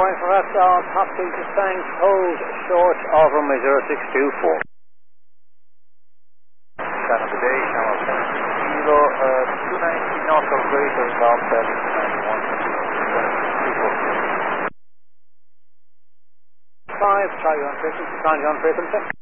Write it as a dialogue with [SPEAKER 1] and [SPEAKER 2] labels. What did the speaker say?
[SPEAKER 1] Trying for us, top speed to Stanks, hold short of runway 0624.
[SPEAKER 2] Time of the day, channel 760, 290 knots or greater, about 791.
[SPEAKER 1] 5, try on frequency,